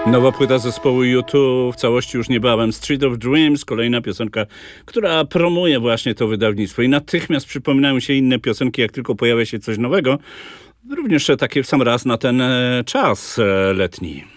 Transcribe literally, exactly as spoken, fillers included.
Nowa płyta zespołu U dwa w całości już niebawem. Street of Dreams, kolejna piosenka, która promuje właśnie to wydawnictwo. I natychmiast przypominają się inne piosenki, jak tylko pojawia się coś nowego. Również takie w sam raz na ten czas letni.